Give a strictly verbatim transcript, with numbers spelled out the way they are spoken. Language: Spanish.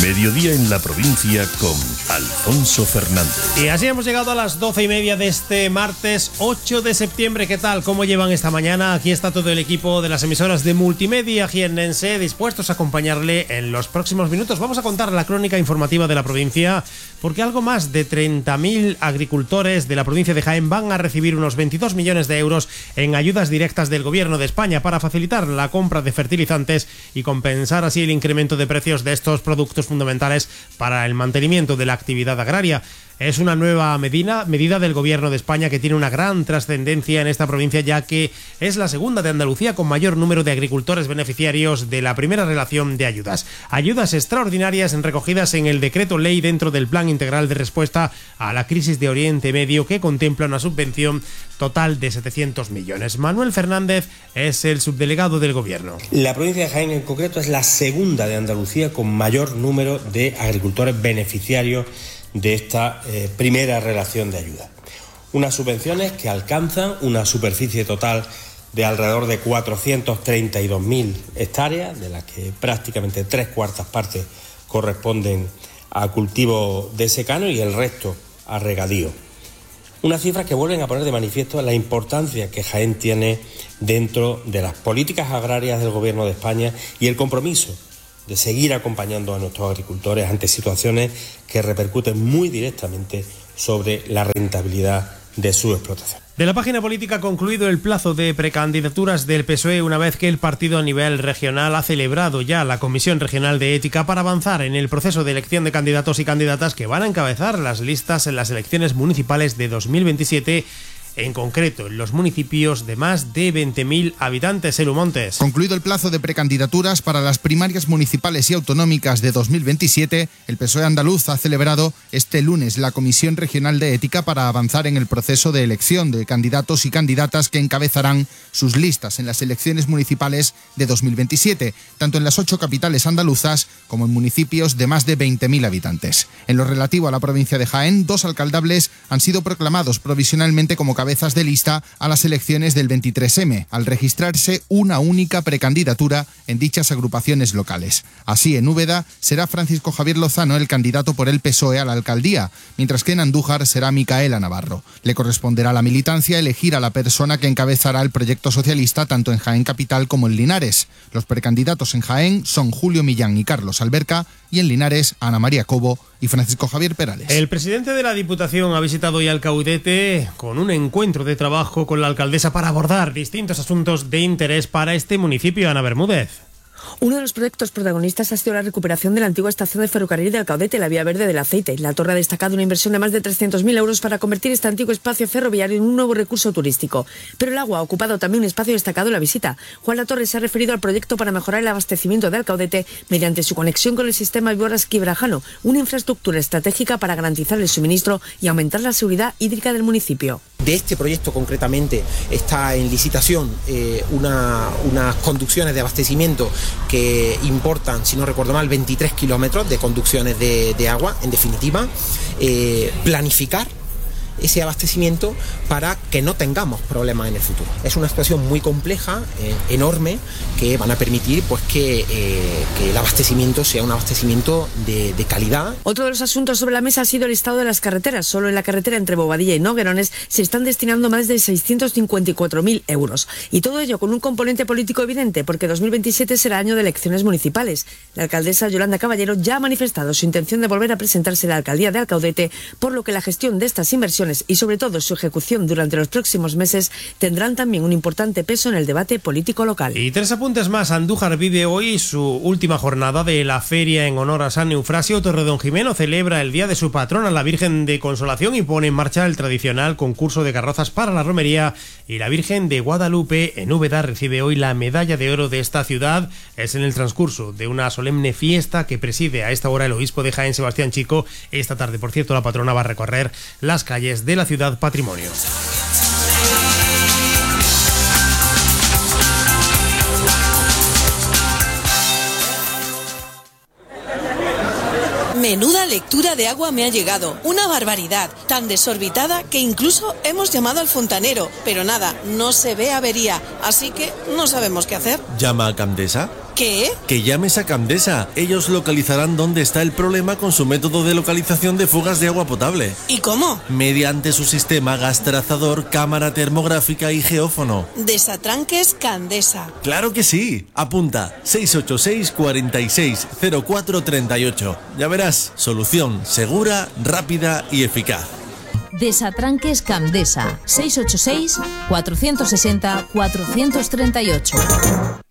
Mediodía en la provincia con Alfonso Fernández. Y así hemos llegado a las doce y media de este martes ocho de septiembre. ¿Qué tal? ¿Cómo llevan esta mañana? Aquí está todo el equipo de las emisoras de Multimedia jiennense dispuestos a acompañarle en los próximos minutos. Vamos a contar la crónica informativa de la provincia, porque algo más de treinta mil agricultores de la provincia de Jaén van a recibir unos veintidós millones de euros en ayudas directas del Gobierno de España para facilitar la compra de fertilizantes y compensar así el incremento de precios de estos productos fundamentales para el mantenimiento de la actividad agraria. Es una nueva medida, medida del Gobierno de España que tiene una gran trascendencia en esta provincia, ya que es la segunda de Andalucía con mayor número de agricultores beneficiarios de la primera relación de ayudas. Ayudas extraordinarias recogidas en el decreto ley dentro del Plan Integral de Respuesta a la Crisis de Oriente Medio, que contempla una subvención total de setecientos millones. Manuel Fernández es el subdelegado del Gobierno. La provincia de Jaén en concreto es la segunda de Andalucía con mayor número de agricultores beneficiarios de esta eh, primera relación de ayuda. Unas subvenciones que alcanzan una superficie total de alrededor de cuatrocientas treinta y dos mil hectáreas, de las que prácticamente tres cuartas partes corresponden a cultivo de secano y el resto a regadío. Unas cifras que vuelven a poner de manifiesto la importancia que Jaén tiene dentro de las políticas agrarias del Gobierno de España y el compromiso de seguir acompañando a nuestros agricultores ante situaciones que repercuten muy directamente sobre la rentabilidad de su explotación. De la página política ha concluido el plazo de precandidaturas del P S O E una vez que el partido a nivel regional ha celebrado ya la Comisión Regional de Ética para avanzar en el proceso de elección de candidatos y candidatas que van a encabezar las listas en las elecciones municipales de dos mil veintisiete, en concreto en los municipios de más de veinte mil habitantes. Elu Montes. Concluido el plazo de precandidaturas para las primarias municipales y autonómicas de dos mil veintisiete, el P S O E andaluz ha celebrado este lunes la Comisión Regional de Ética para avanzar en el proceso de elección de candidatos y candidatas que encabezarán sus listas en las elecciones municipales de dos mil veintisiete, tanto en las ocho capitales andaluzas como en municipios de más de veinte mil habitantes. En lo relativo a la provincia de Jaén, dos alcaldables han sido proclamados provisionalmente como cabezas de lista a las elecciones del veintitrés eme, al registrarse una única precandidatura en dichas agrupaciones locales. Así, en Úbeda será Francisco Javier Lozano el candidato por el P S O E a la alcaldía, mientras que en Andújar será Micaela Navarro. Le corresponderá a la militancia elegir a la persona que encabezará el proyecto socialista tanto en Jaén Capital como en Linares. Los precandidatos en Jaén son Julio Millán y Carlos Alberca, y en Linares Ana María Cobo y Francisco Javier Perales. El presidente de la Diputación ha visitado hoy Alcaudete con un encuentro de trabajo con la alcaldesa para abordar distintos asuntos de interés para este municipio. Ana Bermúdez. Uno de los proyectos protagonistas ha sido la recuperación de la antigua estación de ferrocarril de Alcaudete, la Vía Verde del Aceite. La Torre ha destacado una inversión de más de trescientos mil euros para convertir este antiguo espacio ferroviario en un nuevo recurso turístico. Pero el agua ha ocupado también un espacio destacado en la visita. Juan Latorre se ha referido al proyecto para mejorar el abastecimiento de Alcaudete mediante su conexión con el sistema Iborras-Quibrajano, una infraestructura estratégica para garantizar el suministro y aumentar la seguridad hídrica del municipio. De este proyecto concretamente está en licitación eh, una, unas conducciones de abastecimiento que importan, si no recuerdo mal, veintitrés kilómetros de conducciones de, de agua. En definitiva, eh, planificar ese abastecimiento para que no tengamos problemas en el futuro. Es una situación muy compleja, eh, enorme, que van a permitir pues que, eh, que el abastecimiento sea un abastecimiento de, de calidad. Otro de los asuntos sobre la mesa ha sido el estado de las carreteras. Solo en la carretera entre Bobadilla y Noguerones se están destinando más de seiscientos cincuenta y cuatro mil euros. Y todo ello con un componente político evidente, porque dos mil veintisiete será año de elecciones municipales. La alcaldesa Yolanda Caballero ya ha manifestado su intención de volver a presentarse a la alcaldía de Alcaudete, por lo que la gestión de estas inversiones y sobre todo su ejecución durante los próximos meses tendrán también un importante peso en el debate político local. Y tres apuntes más. Andújar vive hoy su última jornada de la feria en honor a San Eufrasio. Torredonjimeno celebra el día de su patrona, la Virgen de Consolación, y pone en marcha el tradicional concurso de carrozas para la romería, y la Virgen de Guadalupe en Úbeda recibe hoy la medalla de oro de esta ciudad. Es en el transcurso de una solemne fiesta que preside a esta hora el obispo de Jaén, Sebastián Chico. Esta tarde, por cierto, la patrona va a recorrer las calles de la ciudad patrimonio. Menuda lectura de agua me ha llegado, una barbaridad, tan desorbitada que incluso hemos llamado al fontanero, pero nada, no se ve avería, así que no sabemos qué hacer. Llama a Camdesa, ¿Qué? Que llames a Camdesa. Ellos localizarán dónde está el problema con su método de localización de fugas de agua potable. ¿Y cómo? Mediante su sistema gas trazador, cámara termográfica y geófono. Desatranques Candesa. ¡Claro que sí! Apunta seis ocho seis, cuatro seis, cero cuatro tres ocho. Ya verás, solución segura, rápida y eficaz. Desatranques Camdesa. seis ocho seis, cuatro seis cero, cuatro tres ocho.